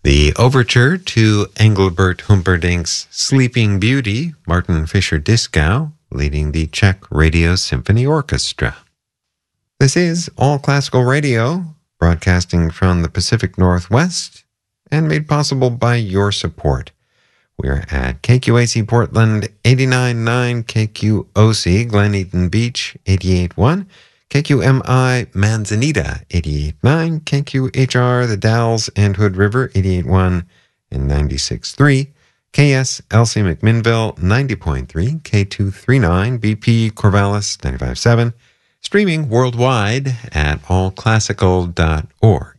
The overture to Engelbert Humperdinck's Sleeping Beauty, Martin Fischer-Dieskau, leading the Czech Radio Symphony Orchestra. This is All Classical Radio, broadcasting from the Pacific Northwest and made possible by your support. We're at KQAC Portland 89.9, KQOC Glen Eaton Beach 88.1, KQMI Manzanita 88.9, KQHR The Dalles and Hood River 88.1 and 96.3, KSLC McMinnville 90.3, K239 BP Corvallis 95.7, streaming worldwide at allclassical.org.